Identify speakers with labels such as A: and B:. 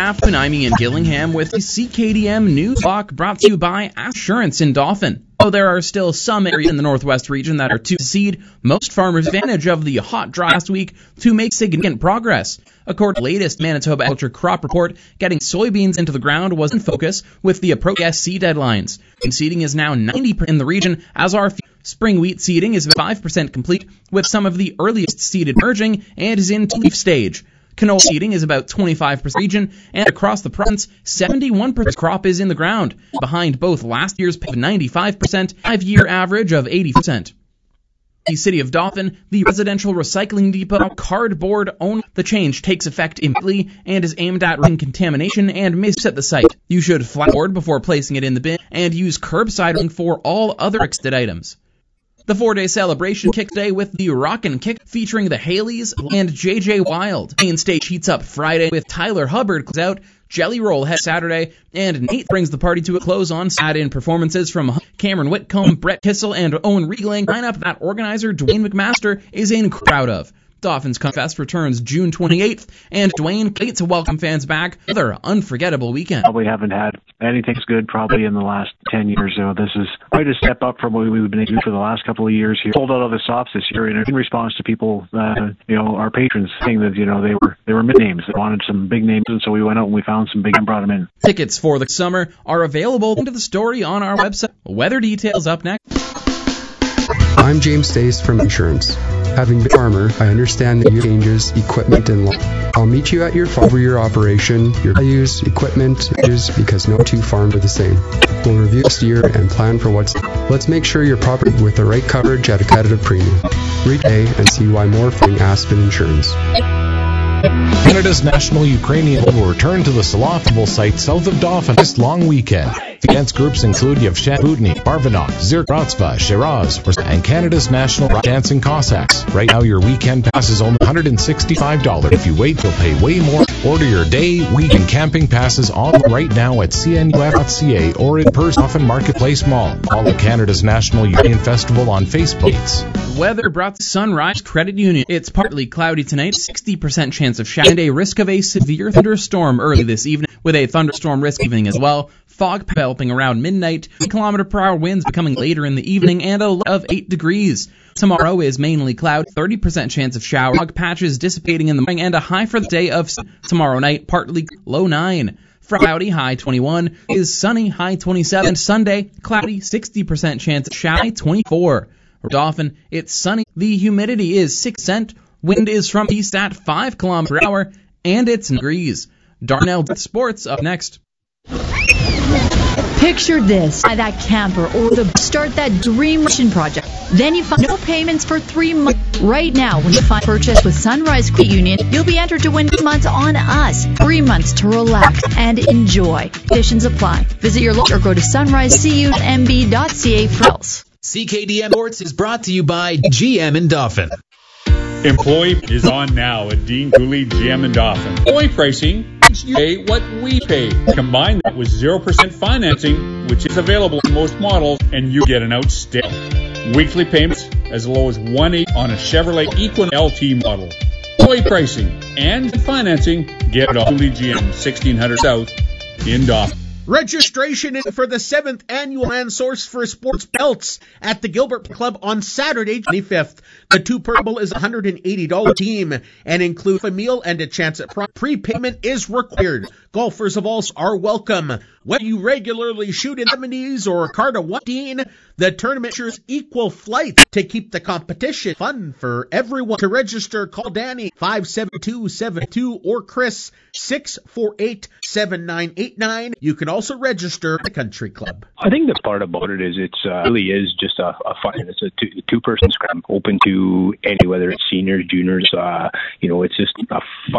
A: afternoon, I'm Ian Gillingham with the CKDM News Block brought to you by Assurance in Dauphin. Though there are still some areas in the northwest region that are to seed, most farmers advantage of the hot dry last week to make significant progress. According to the latest Manitoba Agriculture Crop Report, getting soybeans into the ground was in focus with the approaching SC deadlines. Seeding is now 90% in the region, as our spring wheat seeding is about 5% complete, with some of the earliest seeded emerging and is in leaf stage. Canola seeding is about 25% region, and across the province, 71% crop is in the ground, behind both last year's 95% 5-year average of 80%. The City of Dauphin, the residential recycling depot, cardboard owned. The change takes effect immediately and is aimed at reducing contamination and mist at the site. You should flat board before placing it in the bin and use curbside for all other expected items. The 4-day celebration kicks today with the Rockin' Kick featuring the Haleys and JJ Wild. Main stage heats up Friday with Tyler Hubbard close out, Jelly Roll heads Saturday, and Nate brings the party to a close on Saturday. Performances from Cameron Whitcomb, Brett Kissel, and Owen Riegling. Lineup that organizer Dwayne McMaster is proud of. Dauphin's Fest returns June 28th, and Dwayne waits to welcome fans back. Another unforgettable weekend.
B: Probably haven't had anything as good probably in the last 10 years. So this is quite a step up from what we've been able to do for the last couple of years here. Sold out of the stops this year, and in response to people, our patrons saying that they were mid names. They wanted some big names, and so we went out and we found some big and brought them in.
A: Tickets for the summer are available. Into the story on our website. Weather details up next.
C: I'm James Stace from Insurance. Having been a farmer, I understand that you changes, equipment, and law. I'll meet you at your farm for your operation, your values, equipment, because no two farms are the same. We'll review this year and plan for what's. Let's make sure you're properly with the right coverage at a competitive premium. Read today and see why more from Aspen Insurance.
D: Canada's National Ukrainian will return to the Salofable site south of Dauphin this long weekend. The dance groups include Yevshen Budny, Barvanok, Zirkratzva, Shiraz, and Canada's National Dancing Cossacks. Right now, your weekend pass is only $165. If you wait, you'll pay way more. Order your day, week, and camping passes online right now at cnuf.ca or in person Dauphin Marketplace Mall. Follow Canada's National Ukrainian Festival on Facebook.
A: Weather brought to Sunrise Credit Union. It's partly cloudy tonight, 60% chance of shower, and a risk of a severe thunderstorm early this evening, with a thunderstorm risk evening as well. Fog developing around midnight, 3 km/h winds becoming later in the evening, and a low of 8 degrees. Tomorrow is mainly cloud, 30% chance of shower, fog patches dissipating in the morning, and a high for the day of tomorrow night, partly low 9. Friday, high 21, is sunny, high 27, and Sunday, cloudy, 60% chance of shower, high 24. Dauphin, it's sunny, the humidity is 6%, wind is from east at 5 km/h, and it's 9 degrees. Darnell Sports up next.
E: Picture this: buy that camper or start that dream mission project. Then you find no payments for 3 months. Right now, when you find purchase with Sunrise Credit Union, you'll be entered to win 3 months on us. 3 months to relax and enjoy. Conditions apply. Visit your local or go to sunrisecumb.ca for else.
F: CKDM Sports is brought to you by GM in Dauphin.
G: Employee is on now at Dean Cooley GM in Dauphin. Employee pricing, you pay what we pay. Combine that with 0% financing, which is available in most models, and you get an outstanding weekly payments as low as $1.8 on a Chevrolet Equinox LT model. Employee pricing and financing, get it all. Cooley GM, 1600 South in Dauphin.
H: Registration is for the 7th annual Land Source for Sports Belts at the Gilbert Club on Saturday, 25th. The 2-per is $180 team and include a meal and a chance at prepayment is required. Golfers of all are welcome. Whether you regularly shoot in 70s or a card of 1, the tournament ensures equal flight to keep the competition fun for everyone. To register, call Danny 57272 or Chris 648-7989. You can also register at the Country Club.
B: I think the part about it is it's really is just a fun. It's a two-person scrum open to any, whether it's seniors, juniors. It's just a fun